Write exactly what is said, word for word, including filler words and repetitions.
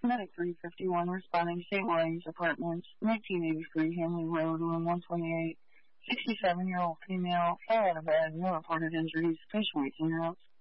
Medic three fifty-one responding, Saint Williams Apartments, nineteen eighty-three Hanley Road, room one twenty-eight. sixty-seven-year-old female, fell out of bed, no reported injuries, patient eighteen out.